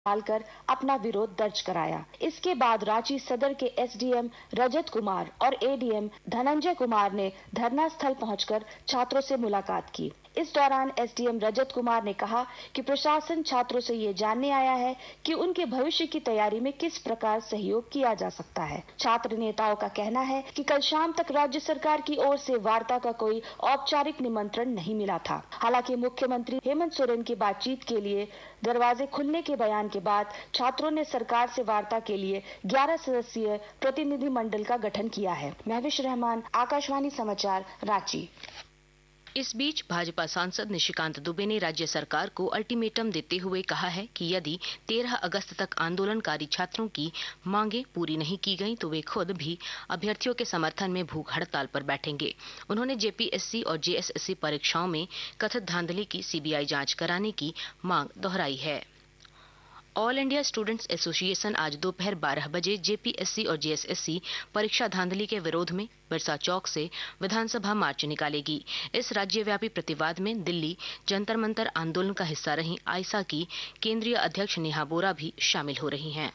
डालकर अपना विरोध दर्ज कराया। इसके बाद रांची सदर के एसडीएम रजत कुमार और एडीएम धनंजय कुमार ने धरना स्थल पहुंचकर छात्रों से मुलाकात की। इस दौरान एसडीएम रजत कुमार ने कहा कि प्रशासन छात्रों से ये जानने आया है कि उनके भविष्य की तैयारी में किस प्रकार सहयोग किया जा सकता है। छात्र नेताओं का कहना है कि कल शाम तक राज्य सरकार की ओर से वार्ता का कोई औपचारिक निमंत्रण नहीं मिला था। हालांकि मुख्यमंत्री हेमंत सोरेन की बातचीत के लिए दरवाजे खुलने के बयान के बाद छात्रों ने सरकार से वार्ता के लिए 11 सदस्यीय प्रतिनिधि मंडल का गठन किया है। महविश रहमान, आकाशवाणी समाचार, रांची। इस बीच भाजपा सांसद निशिकांत दुबे ने राज्य सरकार को अल्टीमेटम देते हुए कहा है कि यदि 13 अगस्त तक आंदोलनकारी छात्रों की मांगे पूरी नहीं की गई तो वे खुद भी अभ्यर्थियों के समर्थन में भूख हड़ताल पर बैठेंगे। उन्होंने जेपीएससी और जेएसएससी परीक्षाओं में कथित धांधली की सीबीआई जांच कराने की मांग दोहराई है। ऑल इंडिया स्टूडेंट्स एसोसिएशन आज दोपहर 12 बजे जेपीएससी और जेएसएससी परीक्षा धांधली के विरोध में बिरसा चौक से विधानसभा मार्च निकालेगी। इस राज्यव्यापी प्रतिवाद में दिल्ली जंतर मंतर आंदोलन का हिस्सा रही आइसा की केंद्रीय अध्यक्ष नेहा बोरा भी शामिल हो रही हैं।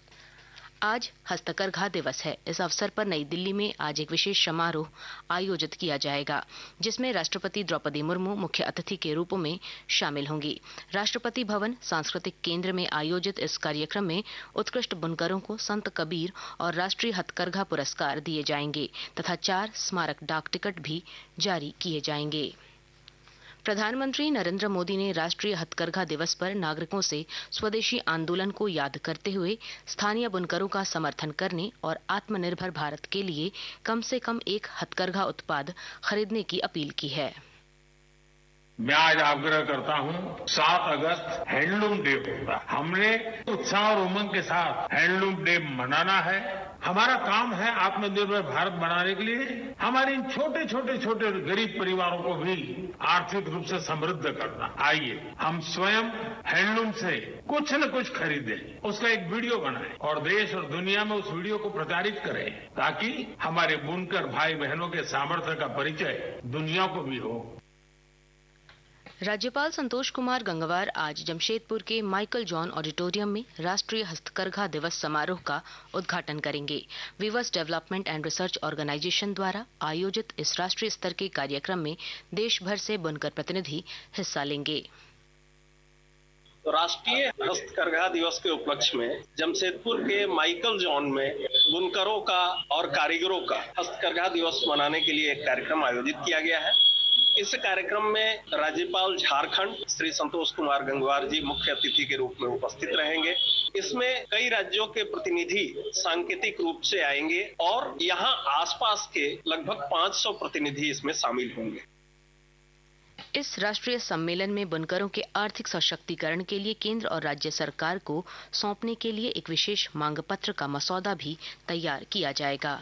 आज हस्तकरघा दिवस है। इस अवसर पर नई दिल्ली में आज एक विशेष समारोह आयोजित किया जाएगा, जिसमें राष्ट्रपति द्रौपदी मुर्मू मुख्य अतिथि के रूप में शामिल होंगी। राष्ट्रपति भवन सांस्कृतिक केंद्र में आयोजित इस कार्यक्रम में उत्कृष्ट बुनकरों को संत कबीर और राष्ट्रीय हथकरघा पुरस्कार दिए जाएंगे तथा 4 स्मारक डाक टिकट भी जारी किए जाएंगे। प्रधानमंत्री नरेंद्र मोदी ने राष्ट्रीय हथकरघा दिवस पर नागरिकों से स्वदेशी आंदोलन को याद करते हुए स्थानीय बुनकरों का समर्थन करने और आत्मनिर्भर भारत के लिए कम से कम एक हथकरघा उत्पाद खरीदने की अपील की है। मैं आज आग्रह करता हूं, 7 अगस्त हैंडलूम डे होगा। हमने उत्साह और उमंग के साथ हैंडलूम डे मनाना है। हमारा काम है आत्मनिर्भर भारत बनाने के लिए हमारे इन छोटे गरीब परिवारों को भी आर्थिक रूप से समृद्ध करना। आइए हम स्वयं हैंडलूम से कुछ न कुछ खरीदें, उसका एक वीडियो बनाएं और देश और दुनिया में उस वीडियो को प्रचारित करें, ताकि हमारे बुनकर भाई बहनों के सामर्थ्य का परिचय दुनिया को भी हो। राज्यपाल संतोष कुमार गंगवार आज जमशेदपुर के माइकल जॉन ऑडिटोरियम में राष्ट्रीय हस्तकरघा दिवस समारोह का उद्घाटन करेंगे। Viewers development and research organisation द्वारा आयोजित इस राष्ट्रीय स्तर के कार्यक्रम में देश भर से बुनकर प्रतिनिधि हिस्सा लेंगे। राष्ट्रीय हस्तकरघा दिवस के उपलक्ष्य में जमशेदपुर के माइकल जॉन में बुनकरों का और कारीगरों का हस्तकरघा दिवस मनाने के लिए एक कार्यक्रम आयोजित किया गया है। इस कार्यक्रम में राज्यपाल झारखंड श्री संतोष कुमार गंगवार जी मुख्य अतिथि के रूप में उपस्थित रहेंगे। इसमें कई राज्यों के प्रतिनिधि सांकेतिक रूप से आएंगे और यहाँ आसपास के लगभग 500 प्रतिनिधि इसमें शामिल होंगे। इस राष्ट्रीय सम्मेलन में बुनकरों के आर्थिक सशक्तिकरण के लिए केंद्र और राज्य सरकार को सौंपने के लिए एक विशेष मांग पत्र का मसौदा भी तैयार किया जाएगा।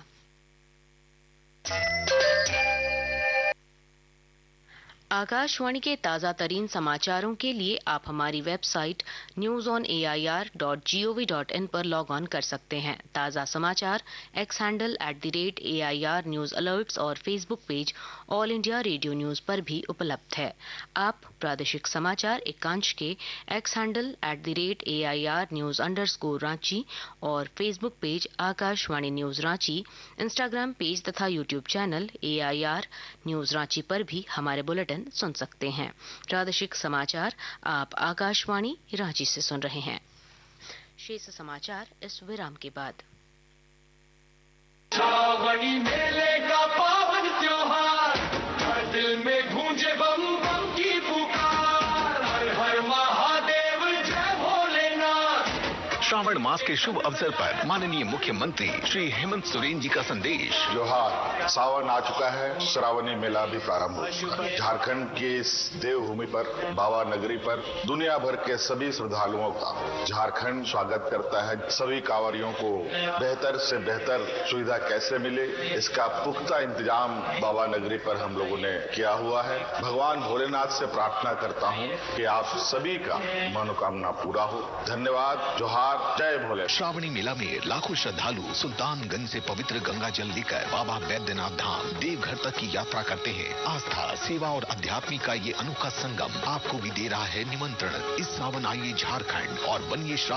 आकाशवाणी के ताज़ा तरीन समाचारों के लिए आप हमारी वेबसाइट newsonair.gov.in पर लॉग ऑन कर सकते हैं। ताज़ा समाचार x handle @AIR news alerts और Facebook page all India radio news पर भी उपलब्ध है। आप प्रादेशिक समाचार एकांश के x handle @AIR news _Ranchi और Facebook page Akashvani news Ranchi, Instagram page तथा YouTube channel AIR news Ranchi पर भी हमारे बुलेटिन सुन सकते हैं। प्रादेशिक समाचार आप आकाशवाणी रांची से सुन रहे हैं। शेष समाचार इस विराम के बाद। श्रावणी मेले का पावन त्योहार, हर दिल में गूंजे बम बम की पुकार, हर हर महादेव जय भोलेनाथ। श्रावण मास के शुभ अवसर पर माननीय मुख्यमंत्री श्री हेमंत सोरेन जी का संदेश। जोहार, सावन आ चुका है, श्रावणी मेला भी प्रारंभ हो चुका है। झारखंड की इस देवभूमि पर, बाबा नगरी पर दुनिया भर के सभी श्रद्धालुओं का झारखंड स्वागत करता है। सभी कांवरियों को बेहतर से बेहतर सुविधा कैसे मिले, इसका पुख्ता इंतजाम बाबा नगरी पर हम लोगों ने किया हुआ है। भगवान भोलेनाथ से प्रार्थना करता हूँ कि आप सभी का मनोकामना पूरा हो। धन्यवाद। जोहार, जय भोले। श्रावणी मेला में लाखों श्रद्धालु सुल्तानगंज से पवित्र गंगा जल लेकर बाबा बैद्यनाथ धाम देवघर तक की यात्रा करते हैं। आस्था, सेवा और अध्यात्म का ये अनोखा संगम आपको भी दे रहा है निमंत्रण। इस सावन आइए झारखंड और बनिए